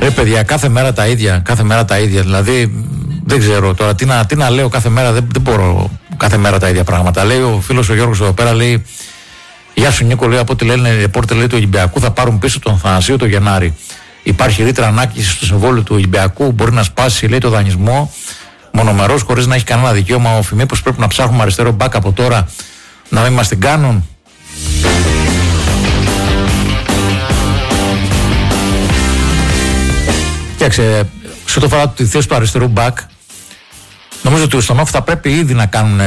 Παιδιά, κάθε μέρα τα ίδια. Δηλαδή, δεν ξέρω τώρα τι να λέω κάθε μέρα. Δεν μπορώ κάθε μέρα τα ίδια πράγματα. Λέει ο φίλος ο Γιώργος εδώ πέρα, λέει: Γεια σου Νίκο, λέει, από ό,τι λένε οι ρεπόρτερ, λέει, του Ολυμπιακού θα πάρουν πίσω τον Θανασίου το Γενάρη. Υπάρχει ρήτρα ανάκτησης στο συμβόλαιο του Ολυμπιακού. Μπορεί να σπάσει, λέει, το δανεισμό μονομερός χωρίς να έχει κανένα δικαίωμα. Ο Μήπως πρέπει να ψάχνουμε αριστερό μπακ από τώρα να μην μας την κάνουν. Κοίταξε, σε ό,τι αφορά τη θέση του αριστερού μπακ, νομίζω ότι στον ΟΦ θα πρέπει ήδη να κάνουν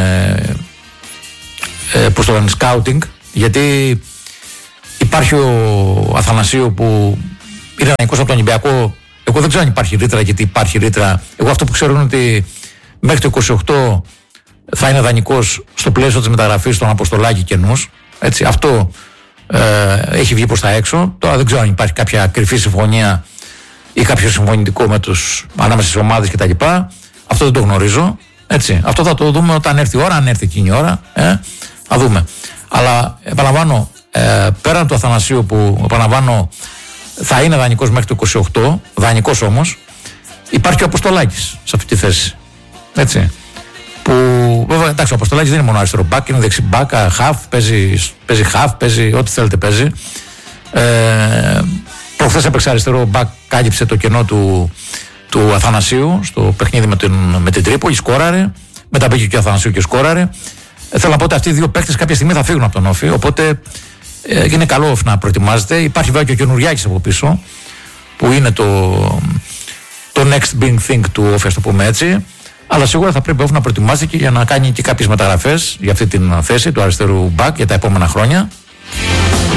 προς το σκάουτινγκ, γιατί υπάρχει ο Αθανασίου που είναι δανεικός από τον Ολυμπιακό. Εγώ δεν ξέρω αν υπάρχει ρήτρα, γιατί υπάρχει ρήτρα. Εγώ αυτό που ξέρω είναι ότι μέχρι το 28 θα είναι δανεικός στο πλαίσιο της μεταγραφής των Αποστολάκη καινούς. Έτσι, αυτό έχει βγει προς τα έξω. Τώρα δεν ξέρω αν υπάρχει κάποια κρυφή συμφωνία ή κάποιο συμφωνητικό ανάμεσα στις ομάδες κτλ. Αυτό δεν το γνωρίζω. Έτσι. Αυτό θα το δούμε όταν έρθει η ώρα, αν έρθει εκείνη η ώρα. Θα δούμε. Αλλά επαναλαμβάνω, πέραν του Αθανασίου που επαναλαμβάνω θα είναι δανεικός μέχρι το 28, δανεικός όμως, υπάρχει και ο Αποστολάκης σε αυτή τη θέση. Έτσι. Που βέβαια, εντάξει, ο Αποστολάκης δεν είναι μόνο αριστερό μπακ, είναι δεξί μπακ, half, παίζει half, παίζει ό,τι θέλετε παίζει. Προχθές έπαιξε αριστερό μπακ, κάλυψε το κενό του Αθανασίου στο παιχνίδι με την Τρίπολη, σκόραρε. Μετά μπήκε και ο Αθανασίου και σκόραρε. Θέλω να πω ότι αυτοί οι δύο παίκτες κάποια στιγμή θα φύγουν από τον Όφη, οπότε είναι καλό Όφη να προετοιμάζεται. Υπάρχει βέβαια και ο Καινουριάκης από πίσω, που είναι το next big thing του Όφη, ας το πούμε έτσι. Αλλά σίγουρα θα πρέπει ο Όφη να προετοιμάζεται και για να κάνει και κάποιες μεταγραφές για αυτή την θέση του αριστερού μπακ για τα επόμενα χρόνια.